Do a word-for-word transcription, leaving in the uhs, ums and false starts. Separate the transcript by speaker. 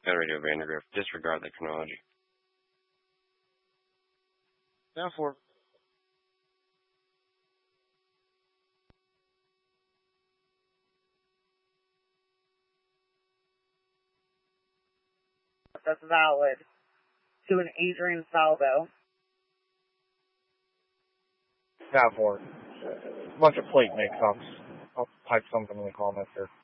Speaker 1: And Radio Vandergrift, disregard the chronology.
Speaker 2: Down four.
Speaker 3: That's valid. To an Adrian Salvo.
Speaker 2: Down four. A bunch of plate mix-ups. I'll type something in the comments here.